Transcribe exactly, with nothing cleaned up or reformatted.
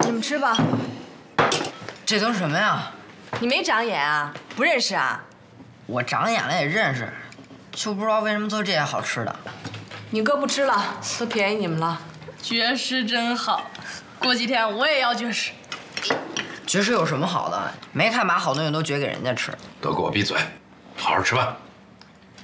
你们吃吧。 这都什么呀？ 你没长眼啊？不认识啊？ 我长眼了也认识，就不知道为什么做这些好吃的。 你哥不吃了，都便宜你们了。 绝食真好，过几天我也要绝食。 绝食有什么好的？没看把好东西都绝给人家吃。 都给我闭嘴，好好吃饭。